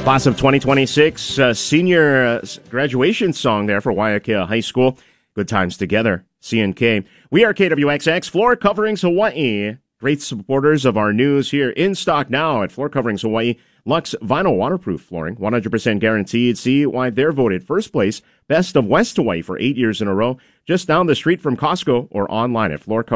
Class of 2026, senior graduation song there for Waiakea High School. Good times together, CNK. We are KWXX, Floor Coverings Hawaii. Great supporters of our news here, in stock now at Floor Coverings Hawaii. Lux Vinyl Waterproof Flooring, 100% guaranteed. See why they're voted first place, Best of West Hawaii for 8 years in a row. Just down the street from Costco or online at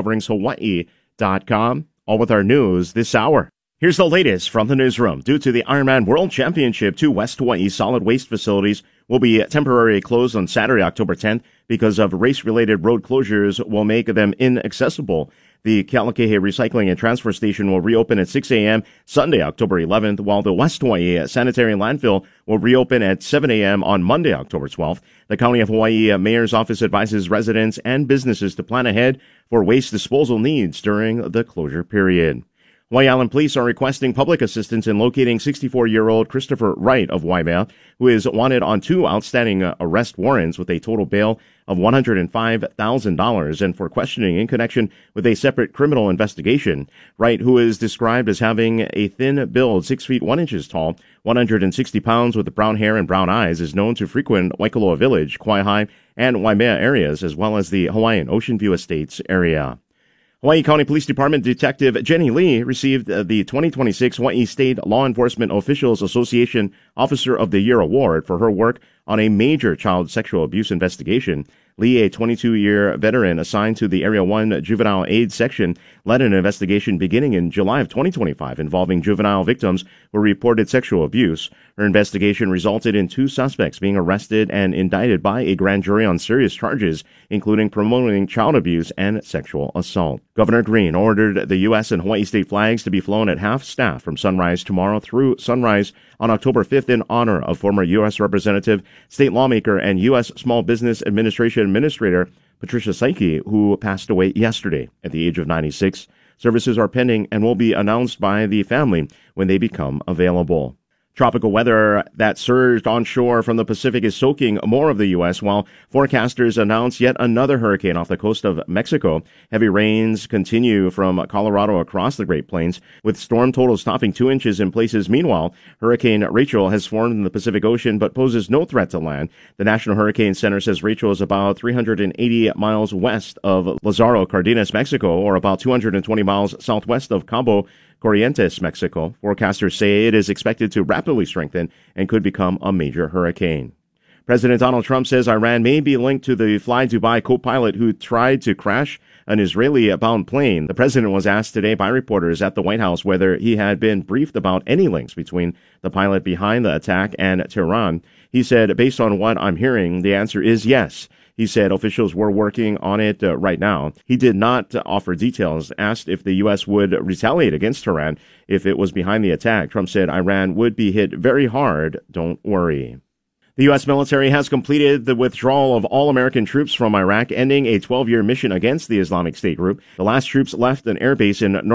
floorcoveringshawaii.com. All with our news this hour. Here's the latest from the newsroom. Due to the Ironman World Championship, 2 West Hawaii solid waste facilities will be temporarily closed on Saturday, October 10th, because of race-related road closures will make them inaccessible. The Kealakahe Recycling and Transfer Station will reopen at 6 a.m. Sunday, October 11th, while the West Hawaii Sanitary Landfill will reopen at 7 a.m. on Monday, October 12th. The County of Hawaii Mayor's Office advises residents and businesses to plan ahead for waste disposal needs during the closure period. Hawaii Island Police are requesting public assistance in locating 64-year-old Christopher Wright of Waimea, who is wanted on 2 outstanding arrest warrants with a total bail of $105,000 and for questioning in connection with a separate criminal investigation. Wright, who is described as having a thin build, 6 feet 1 inches tall, 160 pounds with brown hair and brown eyes, is known to frequent Waikoloa Village, Kawaihae, and Waimea areas, as well as the Hawaiian Ocean View Estates area. Hawaii County Police Department Detective Jenny Lee received the 2026 Hawaii State Law Enforcement Officials Association Officer of the Year Award for her work on a major child sexual abuse investigation. Lee, a 22-year veteran assigned to the Area 1 Juvenile AIDS Section, led an investigation beginning in July of 2025 involving juvenile victims who reported sexual abuse. Her investigation resulted in 2 suspects being arrested and indicted by a grand jury on serious charges, including promoting child abuse and sexual assault. Governor Green ordered the U.S. and Hawaii state flags to be flown at half-staff from sunrise tomorrow through sunrise on October 5th in honor of former U.S. Representative, state lawmaker, and U.S. Small Business Administration Administrator Patricia Saiki, who passed away yesterday at the age of 96. Services are pending and will be announced by the family when they become available. Tropical weather that surged onshore from the Pacific is soaking more of the U.S., while forecasters announce yet another hurricane off the coast of Mexico. Heavy rains continue from Colorado across the Great Plains, with storm totals topping 2 inches in places. Meanwhile, Hurricane Rachel has formed in the Pacific Ocean but poses no threat to land. The National Hurricane Center says Rachel is about 380 miles west of Lazaro Cardenas, Mexico, or about 220 miles southwest of Cabo Corrientes, Mexico. Forecasters say it is expected to rapidly strengthen and could become a major hurricane. President Donald Trump says Iran may be linked to the Fly Dubai co-pilot who tried to crash an Israeli-bound plane. The president was asked today by reporters at the White House whether he had been briefed about any links between the pilot behind the attack and Tehran. He said, "Based on what I'm hearing, the answer is yes." He said officials were working on it right now. He did not offer details. Asked if the U.S. would retaliate against Tehran if it was behind the attack, Trump said Iran would be hit very hard. Don't worry. The U.S. military has completed the withdrawal of all American troops from Iraq, ending a 12-year mission against the Islamic State group. The last troops left an airbase in